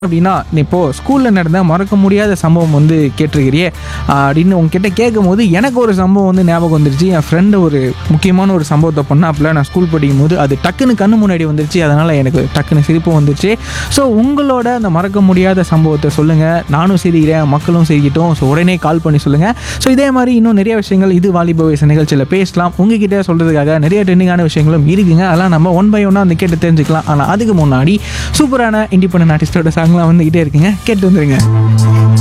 அப்படின்னா இப்போது ஸ்கூலில் நடந்த மறக்க முடியாத சம்பவம் வந்து கேட்டிருக்கிறியே அப்படின்னு உங்ககிட்ட கேட்கும் போது எனக்கு ஒரு சம்பவம் வந்து ஞாபகம் வந்துருச்சு. என் ஃப்ரெண்டு ஒரு முக்கியமான ஒரு சம்பவத்தை பண்ணாப்புல நான் ஸ்கூல் படிக்கும் போது அது டக்குன்னு கண்ணு முன்னாடி வந்துருச்சு. அதனால் எனக்கு டக்குன்னு சிரிப்பு வந்துருச்சு. ஸோ உங்களோட அந்த மறக்க முடியாத சம்பவத்தை சொல்லுங்கள், நானும் சிரிக்கிறேன், மக்களும் சிரிக்கிட்டோம். ஸோ உடனே கால் பண்ணி சொல்லுங்கள். ஸோ இதே மாதிரி இன்னும் நிறைய விஷயங்கள் இது வாலிப வயசு நிகழ்ச்சியில் பேசலாம். உங்ககிட்ட சொல்கிறதுக்காக நிறைய ட்ரெண்டிங்கான விஷயங்களும் இருக்குங்க. அதெல்லாம் நம்ம ஒன் பை ஒன்னாக வந்து கேட்டு தெரிஞ்சுக்கலாம். ஆனால் அதுக்கு முன்னாடி சூப்பரான இண்டிபெண்டன்ட் ஆர்டிஸ்டோட சாங்லாம் வந்துக்கிட்டே இருக்குங்க, கேட்டு வந்துருங்க.